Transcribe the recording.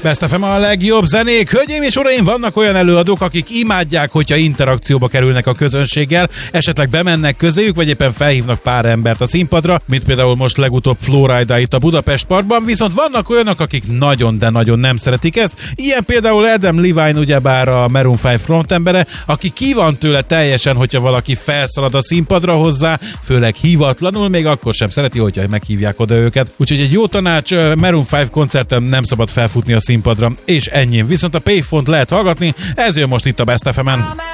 Best FM a legjobb zenék. Hölgyeim és uraim, vannak olyan előadók, akik imádják, hogyha interakcióba kerülnek a közönséggel, esetleg bemennek közéjük, vagy éppen felhívnak pár embert a színpadra, mint például most legutóbb Flowrida itt a Budapest Parkban, viszont vannak olyanok, akik nagyon, de nagyon nem szeretik ezt. Ilyen például Adam Levine, ugyebár a Maroon 5 frontembere, aki ki van tőle teljesen, hogyha valaki felszalad a színpadra hozzá, főleg hivatlanul, még akkor sem szereti, hogyha meghívják oda őket. Úgyhogy egy jó tanács, Maroon 5 koncerten nem szabad felfutni a színpadra, és ennyi. Viszont a Payphone-t lehet hallgatni, ez jön most itt a Best FM-en.